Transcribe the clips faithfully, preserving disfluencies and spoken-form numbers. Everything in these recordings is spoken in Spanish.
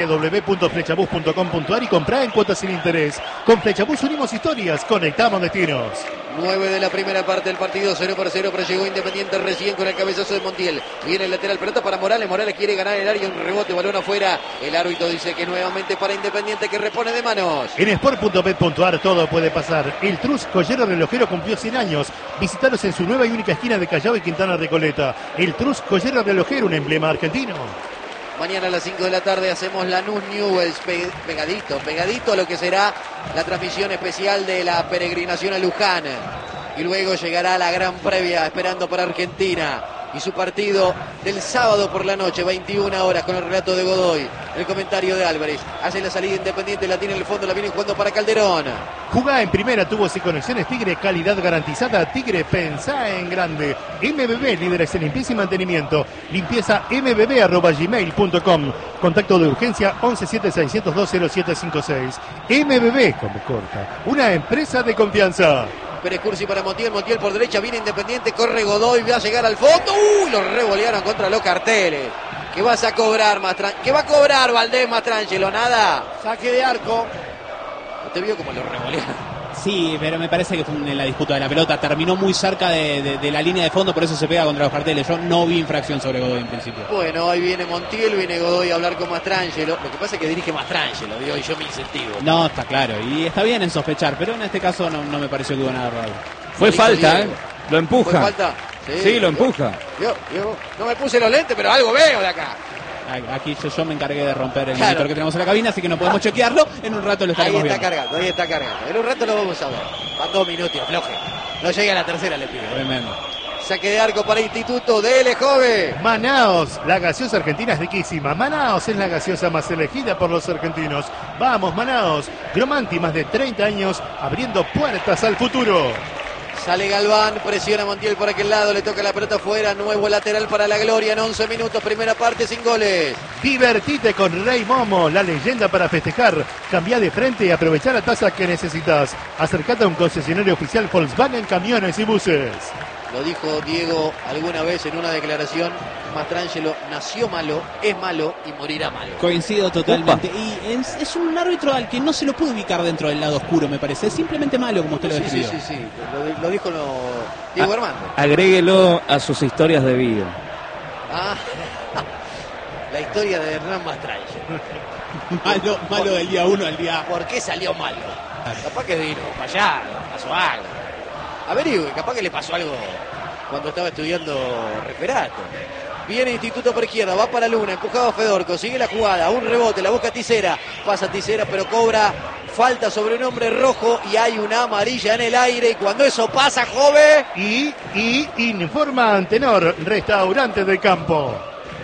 w w w punto flechabus punto com punto a r y comprá en cuotas sin interés. Con Flechabus unimos historias, conectamos destinos. nueve de la primera parte del partido, cero por cero, pero llegó Independiente recién con el cabezazo de Montiel. Viene el lateral, pelota para Morales. Morales quiere ganar el área, un rebote, balón afuera. El árbitro dice que nuevamente para Independiente, que repone de manos. En sport punto bet punto a r todo puede pasar. El Trus Joyero Relojero cumplió cien años. Visitaros en su nueva y única esquina de Callao y Quintana Recoleta. El Trus Joyero Relojero, un emblema argentino. Mañana a las cinco de la tarde hacemos la News News, pegadito, pegadito a lo que será la transmisión especial de la peregrinación a Luján. Y luego llegará la gran previa esperando para Argentina y su partido del sábado por la noche, veintiuna horas, con el relato de Godoy, el comentario de Álvarez. Hace la salida Independiente, la tiene en el fondo, la viene jugando para Calderón. Jugá en primera, tubos y conexiones Tigre, calidad garantizada. Tigre, pensá en grande. M B B, líderes en limpieza y mantenimiento. Limpieza m b b arroba gmail punto com. Contacto de urgencia once siete seiscientos dos cero siete cinco seis. M B B, con B corta, una empresa de confianza. Pérez Cursi para Montiel, Montiel por derecha, viene Independiente, corre Godoy, va a llegar al fondo. ¡Uy! Lo revolearon contra los carteles. ¿Qué vas a cobrar, Mastran? ¿Qué va a cobrar Valdés, Mastrangelo? Nada. Saque de arco. ¿No te vio cómo lo revolearon? Sí, pero me parece que fue en la disputa de la pelota. Terminó muy cerca de, de, de la línea de fondo, por eso se pega contra los carteles. Yo no vi infracción sobre Godoy en principio. Bueno, ahí viene Montiel, viene Godoy a hablar con Mastrangelo. Lo que pasa es que dirige Mastrangelo, digo, y yo me incentivo. No, está claro. Y está bien en sospechar, pero en este caso no, no me pareció que hubo nada raro. Fue falta, ¿eh? Lo empuja. ¿Fue falta? Sí, sí, lo empuja. Yo, yo no me puse los lentes, pero algo veo de acá. Aquí yo, yo me encargué de romper el Claro. monitor que tenemos en la cabina, así que no podemos chequearlo. En un rato lo Ahí estaremos está viendo. cargando, ahí está cargando. En un rato lo vamos a ver. Van dos minutos, afloje. No llega a la tercera, le pido. Tremendo. Saque de arco para Instituto de L. Jove. Manaos, la gaseosa argentina es riquísima. Manaos es la gaseosa más elegida por los argentinos. Vamos, Manaos. Gromanti, más de treinta años, abriendo puertas al futuro. Sale Galván, presiona Montiel por aquel lado, le toca la pelota afuera, nuevo lateral para la gloria en once minutos, primera parte sin goles. Divertite con Rey Momo, la leyenda para festejar. Cambia de frente y aprovecha la tasa que necesitas. Acercate a un concesionario oficial Volkswagen Camiones y Buses. Lo dijo Diego alguna vez en una declaración, Mastrangelo nació malo, es malo y morirá malo. Coincido totalmente. Upa. Y es, es un árbitro al que no se lo puede ubicar dentro del lado oscuro, me parece. Es simplemente malo, como usted lo Sí, describió. sí, sí, sí. Lo, lo dijo lo, Diego A- Armando. Agréguelo a sus historias de vida. Ah, la historia de Hernán Mastrangelo. Malo, malo del día uno al día. ¿Por qué salió malo? Capaz que vino fallado, pasó algo. Averigüe, capaz que le pasó algo cuando estaba estudiando referato. Viene Instituto por izquierda, va para Luna, empujado a Fedorco, sigue la jugada, un rebote, la busca Tisera, pasa Tisera pero cobra falta sobre un hombre rojo y hay una amarilla en el aire y cuando eso pasa, Jove... Y, y informa Antenor, restaurante de campo.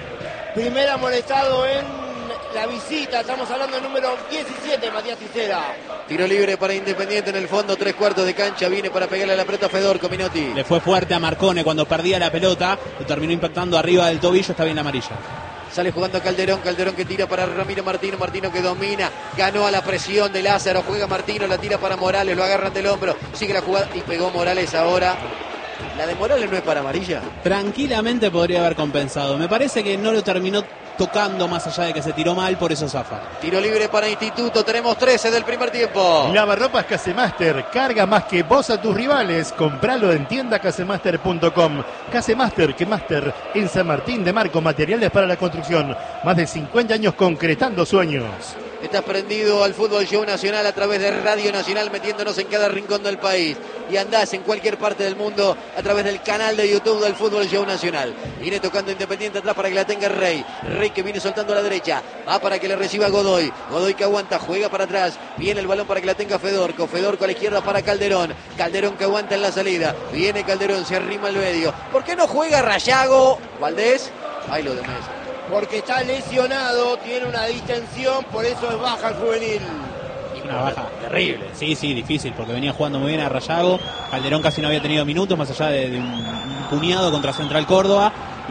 Primer amonestado en la visita. Estamos hablando del número diecisiete, Matías Tisera. Tiro libre para Independiente en el fondo, tres cuartos de cancha, viene para pegarle a la pelota a Fedorco, Minotti. Le fue fuerte a Marcone cuando perdía la pelota, lo terminó impactando arriba del tobillo, está bien la amarilla. Sale jugando Calderón, Calderón que tira para Ramiro Martino, Martino que domina, ganó a la presión de Lázaro, juega Martino, la tira para Morales, lo agarran del hombro, sigue la jugada y pegó Morales ahora. ¿La de Morales no es para amarilla? Tranquilamente podría haber compensado. Me parece que no lo terminó tocando más allá de que se tiró mal, por eso zafa. Tiro libre para Instituto, tenemos trece del primer tiempo. Lavarropas Casemaster, carga más que vos a tus rivales. Compralo en tienda casemaster punto com. Casemaster, que Master en San Martín de Marco, materiales para la construcción. Más de cincuenta años concretando sueños. Estás prendido al Fútbol Show Nacional a través de Radio Nacional, metiéndonos en cada rincón del país. Y andás en cualquier parte del mundo a través del canal de YouTube del Fútbol Show Nacional. Viene tocando Independiente atrás para que la tenga Rey. Rey que viene soltando a la derecha. Va para que le reciba Godoy. Godoy que aguanta, juega para atrás. Viene el balón para que la tenga Fedorco. Fedorco a la izquierda para Calderón. Calderón que aguanta en la salida. Viene Calderón, se arrima al medio. ¿Por qué no juega Rayago? Valdés. Ahí lo de Mesa. Porque está lesionado, tiene una distensión, por eso es baja el juvenil. Una baja terrible. Sí, sí, difícil, porque venía jugando muy bien a Rayago. Calderón casi no había tenido minutos, más allá de, de un, un puñado contra Central Córdoba.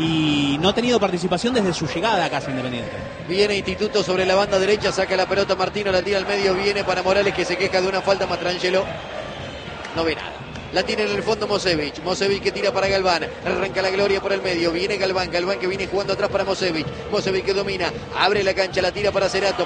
Y no ha tenido participación desde su llegada a casa Independiente. Viene Instituto sobre la banda derecha, saca la pelota Martino, la tira al medio, viene para Morales que se queja de una falta, Mastrangelo no ve nada. La tiene en el fondo Mosevic. Mosevic que tira para Galván. Arranca la gloria por el medio. Viene Galván. Galván que viene jugando atrás para Mosevic. Mosevic que domina. Abre la cancha. La tira para Cerato.